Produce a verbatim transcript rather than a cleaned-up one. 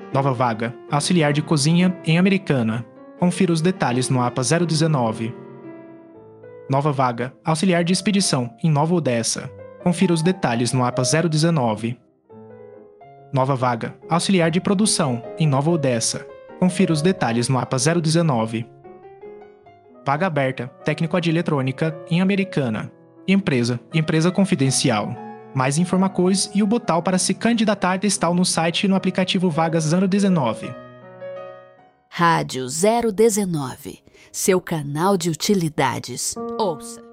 Nova vaga, auxiliar de cozinha em Americana. Confira os detalhes no A P A zero dezenove. Nova vaga, auxiliar de expedição em Nova Odessa. Confira os detalhes no A P A zero dezenove. Nova vaga, auxiliar de produção em Nova Odessa. Confira os detalhes no A P A zero dezenove. Vaga aberta, técnico de eletrônica em Americana. Empresa, empresa confidencial. Mais informações e o botão para se candidatar está no site e no aplicativo Vagas zero dezenove. Rádio zero dezenove, seu canal de utilidades. Ouça!